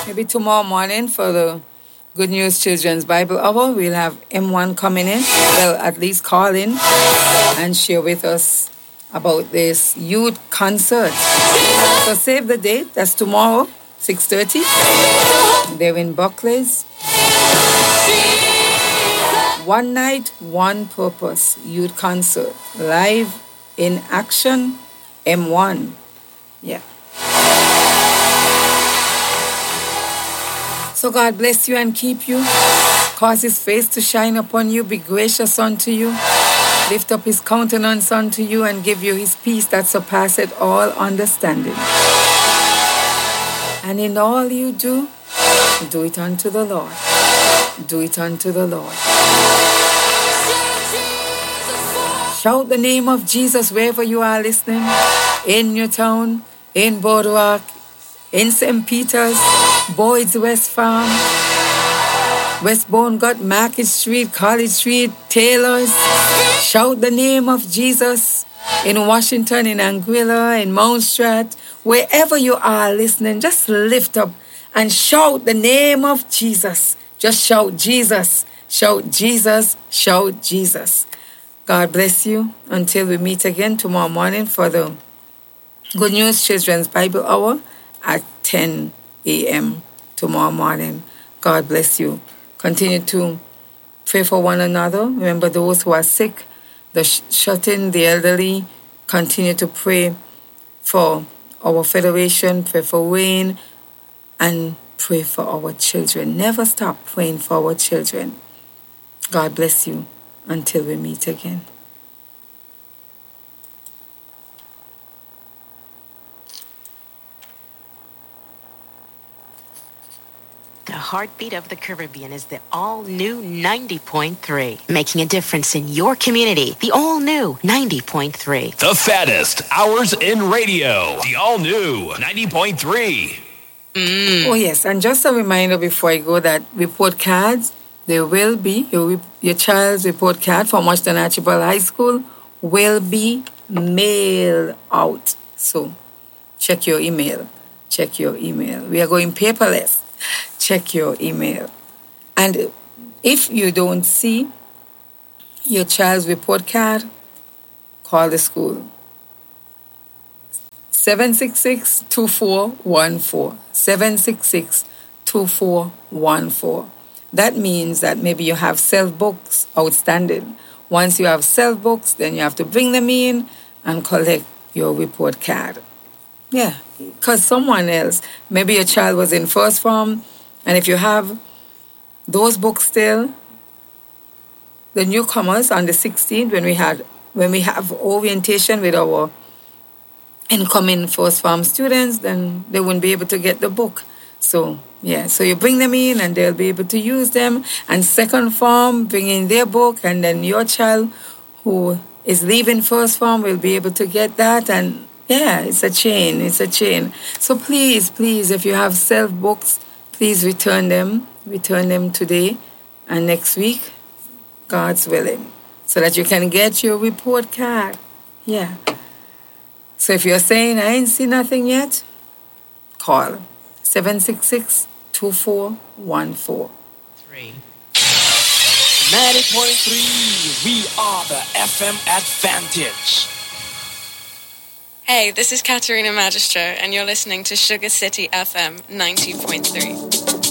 Maybe tomorrow morning for the Good News Children's Bible Hour, we'll have M1 coming in. Well, at least call in and share with us about this youth concert. So save the date. That's tomorrow, 6:30. They're in Buckley's. One night, one purpose. Youth concert. Live in action. M1. Yeah. So God bless you and keep you. Cause his face to shine upon you. Be gracious unto you. Lift up his countenance unto you and give you his peace that surpasseth all understanding. And in all you do it unto the Lord. Do it unto the Lord. Shout the name of Jesus wherever you are listening. In your town, in Boardwalk, in St. Peter's, Boyd's West Farm, Westbourne Gut, Market Street, College Street, Taylor's. Shout the name of Jesus in Washington, in Anguilla, in Mount Strat. Wherever you are listening, just lift up and shout the name of Jesus. Just shout Jesus, shout Jesus, shout Jesus. God bless you until we meet again tomorrow morning for the Good News Children's Bible Hour at 10 a.m. tomorrow morning. God bless you. Continue to pray for one another. Remember those who are sick, the shut-in, the elderly. Continue to pray for our federation, pray for Wayne, and pray for our children. Never stop praying for our children. God bless you until we meet again. The heartbeat of the Caribbean is the all-new 90.3. Making a difference in your community. The all-new 90.3. The fattest hours in radio. The all-new 90.3. Oh, yes. And just a reminder before I go that report cards, there will be, your child's report card from Washington Archibald High School will be mailed out. So check your email. Check your email. We are going paperless. Check your email. And if you don't see your child's report card, call the school. 766-2414. 766-2414. That means that maybe you have self-books outstanding. Once you have self-books, then you have to bring them in and collect your report card. Yeah, because someone else, maybe your child was in first form, and if you have those books still, the newcomers on the 16th, when we have orientation with our incoming first form students, then they won't be able to get the book. So, yeah, so you bring them in and they'll be able to use them. And second form, bring in their book, and then your child who is leaving first form will be able to get that. And yeah, it's a chain. So please, if you have self-books, please return them today and next week, God's willing, so that you can get your report card. Yeah. So if you're saying, I ain't seen nothing yet, call 766-2414. 90.3, we are the FM Advantage. Hey, this is Katerina Magistra, and you're listening to Sugar City FM 90.3.